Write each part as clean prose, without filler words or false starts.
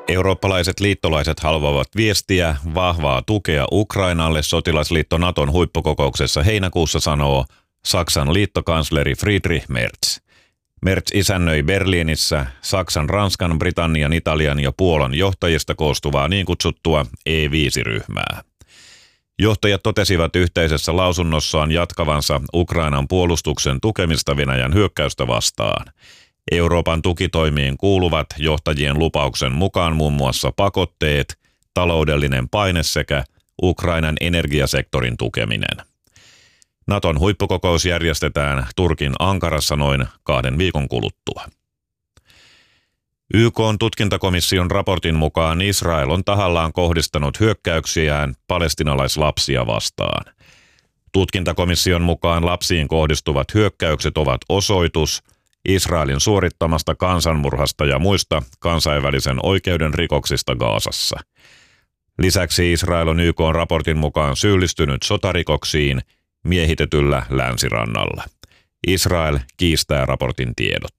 Eurooppalaiset liittolaiset haluavat viestiä vahvaa tukea Ukrainalle sotilasliitto Naton huippukokouksessa heinäkuussa, sanoo Saksan liittokansleri Friedrich Merz. Merz isännöi Berliinissä Saksan, Ranskan, Britannian, Italian ja Puolan johtajista koostuvaa niin kutsuttua E5-ryhmää. Johtajat totesivat yhteisessä lausunnossaan jatkavansa Ukrainan puolustuksen tukemista Venäjän hyökkäystä vastaan. Euroopan tukitoimiin kuuluvat johtajien lupauksen mukaan muun muassa pakotteet, taloudellinen paine sekä Ukrainan energiasektorin tukeminen. Naton huippukokous järjestetään Turkin Ankarassa noin 2 viikon kuluttua. YK:n tutkintakomission raportin mukaan Israel on tahallaan kohdistanut hyökkäyksiään palestiinalaislapsia vastaan. Tutkintakomission mukaan lapsiin kohdistuvat hyökkäykset ovat osoitus Israelin suorittamasta kansanmurhasta ja muista kansainvälisen oikeuden rikoksista Gazassa. Lisäksi Israel on YK:n raportin mukaan syyllistynyt sotarikoksiin miehitetyllä länsirannalla. Israel kiistää raportin tiedot.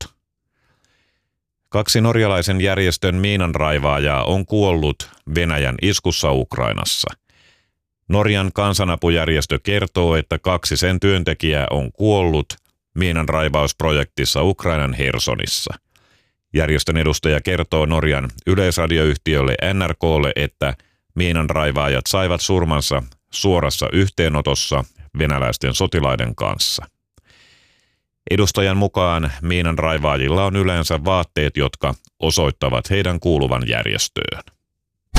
2 norjalaisen järjestön miinanraivaajaa on kuollut Venäjän iskussa Ukrainassa. Norjan kansanapujärjestö kertoo, että 2 sen työntekijää on kuollut miinanraivausprojektissa Ukrainan Hersonissa. Järjestön edustaja kertoo Norjan yleisradioyhtiölle NRK:lle, että miinanraivaajat saivat surmansa suorassa yhteenotossa venäläisten sotilaiden kanssa. Edustajan mukaan miinanraivaajilla on yleensä vaatteet, jotka osoittavat heidän kuuluvan järjestöön.